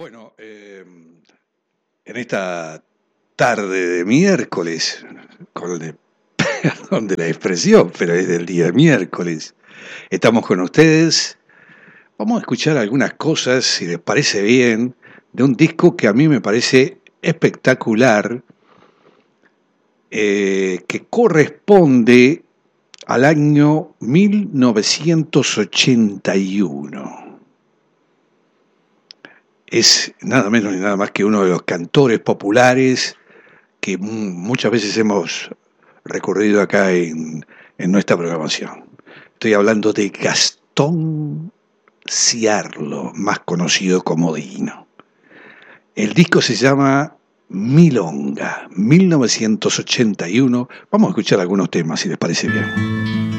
Bueno, en esta tarde de miércoles, perdón de la expresión, pero es del día miércoles, estamos con ustedes. Vamos a escuchar algunas cosas, si les parece bien, de un disco que a mí me parece espectacular, que corresponde al año 1981. Es nada menos ni nada más que uno de los cantores populares que muchas veces hemos recurrido acá en nuestra programación. Estoy hablando de Gastón Ciarlo, más conocido como Dino. El disco se llama Milonga, 1981. Vamos a escuchar algunos temas, si les parece bien.